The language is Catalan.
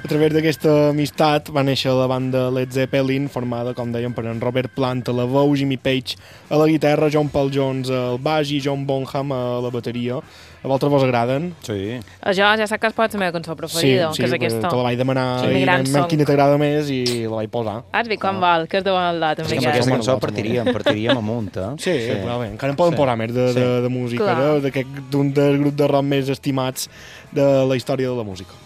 A través d'aquesta amistat va néixer la banda Led Zeppelin, formada, com dèiem, per en Robert Plant a la veu, Jimmy Page a la guitarra, John Paul Jones al baix i John Bonham a la bateria. A vosaltres vos agraden? Sí. Jo ja saps que és la meva cançó preferida, que és aquesta. Te la vaig demanar Sí. quina t'agrada més i la vaig posar. Has vist com val, que és de bona edat. És que amb aquesta cançó partiríem amunt, eh? Sí, però bé, encara en poden posar més de música, d'un dels grups de rock més estimats de la història de la música.